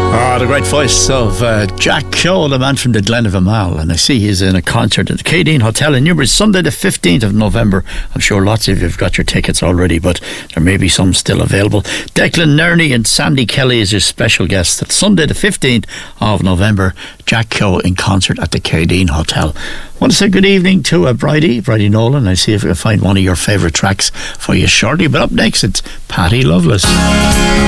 The great voice of Jack Keogh, the man from the Glen of Amal, and I see he's in a concert at the Cadine Hotel in Newbury Sunday the 15th of November. I'm sure lots of you have got your tickets already, but there may be some still available. Declan Nerney and Sandy Kelly is your special guest at Sunday the 15th of November. Jack Keogh in concert at the Cadine Hotel. I want to say good evening to Bridie Nolan. I see if I can find one of your favourite tracks for you shortly, but up next it's Patty Loveless.